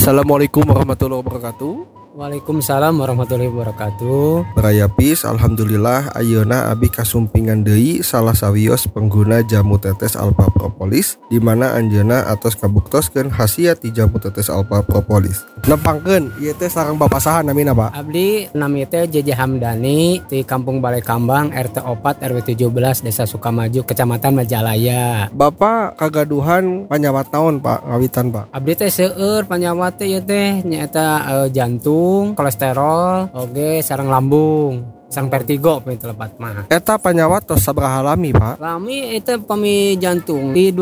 Assalamualaikum warahmatullahi wabarakatuh. Waalaikumsalam warahmatullahi wabarakatuh. Baraya Pis, alhamdulillah ayeuna abi kasumpingan deui salah sawios pengguna jamu tetes alpha propolis di mana anjeunna atos kabuktoskeun khasiat ti jamu tetes alpha propolis. Nempangkeun ieu teh sareng Bapak saha namina, Pak? Abdi nami teh JJ Hamdani di Kampung Balai Kambang RT 4 RW 17 Desa Sukamaju Kecamatan Majalaya. Bapak kagaduhan panyawat naon, Pak? Ngawitan, Pak. Abdi teh seueur panyawat teh ieu teh nyaeta jantung, kolesterol, oge sareng lambung, sareng vertigo pintu lepat mah. Eta panyawat tos sabaraha lami, Pak? Lami itu pami jantung di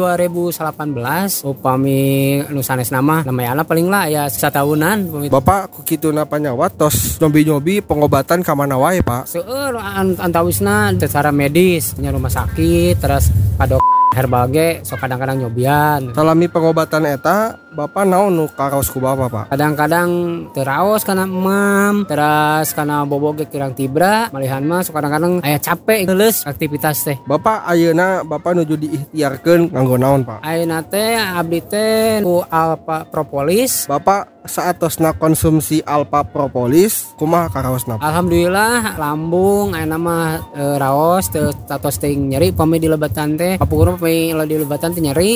2018 upami nu sanesna mah namanya paling lah ya satahunan. Bapak ku kituna panyawat tos nyobi-nyobi pengobatan ka mana wae, Pak? Seueur antawisna secara medis nya rumah sakit terus padok herbal ge sok kadang-kadang nyobian. Salami pengobatan eta Bapak naon nu karaos ku Bapak, Pak? Kadang-kadang teraos kana emam, teras kana bobo ge kirang tibra, malihan mah sok kadang-kadang aya capek geus aktivitas teh. Bapak ayeuna Bapak nuju diikhtiarkeun nganggo naon, Pak? Ayeuna teh abdi teh ku alpha propolis. Bapak saatosna konsumsi alpha propolis kumaha karaosna? Alhamdulillah lambung ayeuna mah raos teu tatos teuing nyeri pami di lebatan teh. Kapukur pami di lebatan teh nyeri.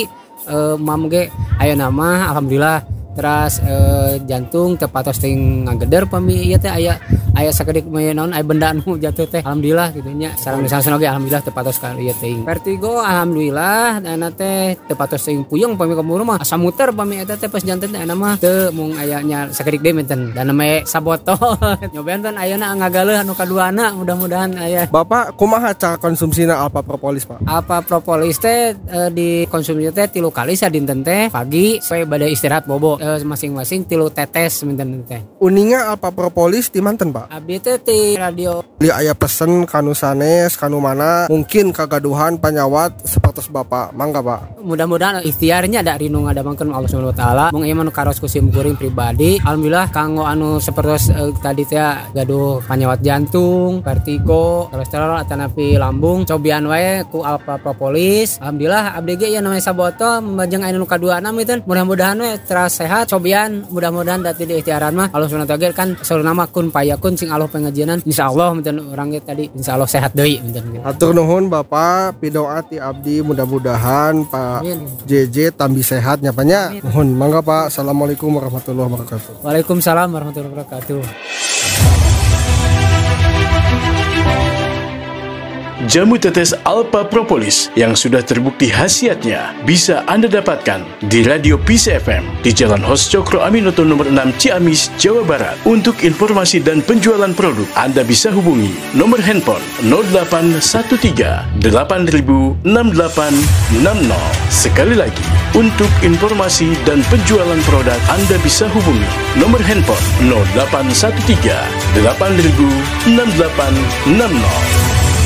Mam ge ayeuna mah alhamdulillah teras jantung tepatos teuing ngageder pami ieu teh aya sakedik mah naon aya benda anu jatuh teh alhamdulillah kitu nya sareng misalna oge alhamdulillah tepatos ka ieu teuing vertigo alhamdulillah ayeuna teh tepatos teuing puyeng pami ka muru mah asa muter pami eta teh pas janten teh ayeuna mah teu mung aya nya sakedik deui menten dan me sabotol nyobaean kan ayeuna ngagaleuh anu kaduana mudah-mudahan aya. Bapak kumaha cara konsumsina alpha propolis, Pak? Alpha propolis teh dikonsumsi teh 3 kali sadinten teh pagi supaya bade istirahat bobo masing-masing 3 tetes minten teh. Uninga alpha propolis di manten, Pak? Abdi teh ti radio. Li aya pesen kanu sanes kanu mana mungkin kagaduhan panyawat sapertos Bapak. Mangga, Pak. Mudah-mudahan ikhtiarnya ada rinu ngadamangkeun Allah Subhanahu wa taala. Mung ieu mah nu karos ku sim kuring pribadi. Alhamdulillah kanggo anu sapertos tadi teh gaduh panyawat jantung, vertigo, kolesterol atanapi lambung, cobian wae ku alpha propolis. Alhamdulillah abdi ge ieu namanya sabotol membajeng anu kaduana meuteun. Mudah-mudahan we teras sehat cobian mudah-mudahan dati di ikhtiaran mah Allah Subhanahu wa taala kan saur nama kun payakun sing Allah pengajianan insyaallah meuteun urang ge tadi insyaallah sehat deui meuteun. Hatur nuhun Bapak pidoa ti abdi mudah-mudahan Pak JJ tambi sehat nya Pak nya. Nuhun mangga Pak. Assalamualaikum warahmatullahi wabarakatuh. Waalaikumsalam warahmatullahi wabarakatuh. Jamu tetes alpha propolis yang sudah terbukti khasiatnya bisa Anda dapatkan di Radio Peace FM di Jalan Hos Cokro Aminoto nomor 6 Ciamis, Jawa Barat. Untuk informasi dan penjualan produk Anda bisa hubungi nomor handphone 0813 8000 6860. Sekali lagi, untuk informasi dan penjualan produk Anda bisa hubungi nomor handphone 0813 8000 6860.